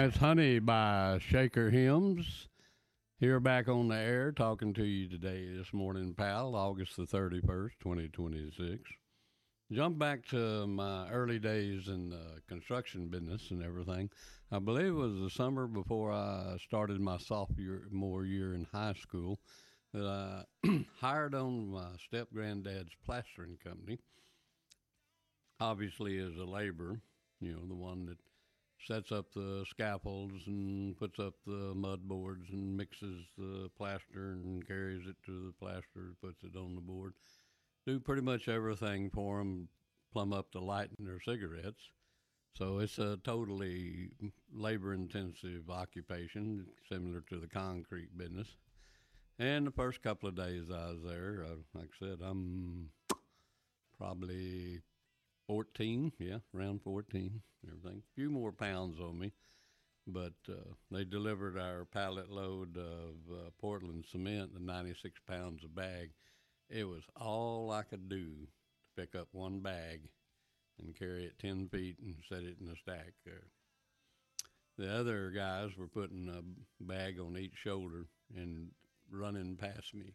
That's Honey by Shaker Hymns. Here back on the air talking to you today this morning, pal, August the 31st, 2026. Jump back to my early days in the construction business and everything. I believe it was the summer before I started my sophomore year in high school that I hired on my step-granddad's plastering company, obviously as a laborer, the one that sets up the scaffolds and puts up the mud boards and mixes the plaster and carries it to the plaster, puts it on the board. Do pretty much everything for them, plumb up to lighting their cigarettes. So it's a totally labor-intensive occupation, similar to the concrete business. And the first couple of days I was there, like I said, I'm probably 14, around 14, everything. A few more pounds on me, but they delivered our pallet load of Portland cement, the 96 pounds a bag. It was all I could do to pick up one bag and carry it 10 feet and set it in a stack there. The other guys were putting a bag on each shoulder and running past me.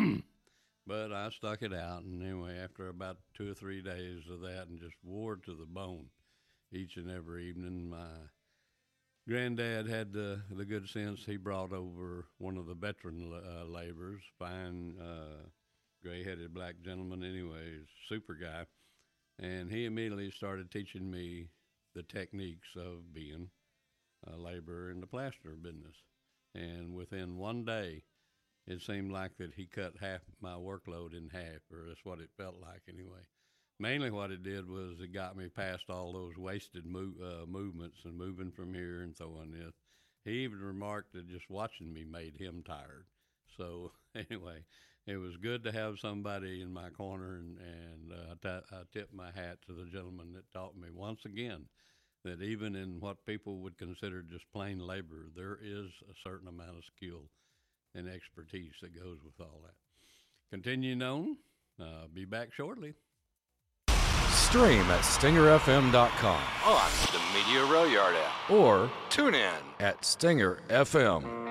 But I stuck it out, and anyway, after about 2 or 3 days of that and just wore to the bone each and every evening, my granddad had the good sense. He brought over one of the veteran laborers, fine gray-headed black gentleman anyway, super guy, and he immediately started teaching me the techniques of being a laborer in the plaster business. And within one day, it seemed like that he cut half my workload in half, or that's what it felt like anyway. Mainly what it did was it got me past all those wasted movements and moving from here and throwing this. He even remarked that just watching me made him tired. So anyway, it was good to have somebody in my corner, and I tip my hat to the gentleman that taught me once again that even in what people would consider just plain labor, there is a certain amount of skill and expertise that goes with all that. Continuing on, be back shortly. Stream at StingerFM.com on the Media Rail Yard app or tune in at Stinger FM.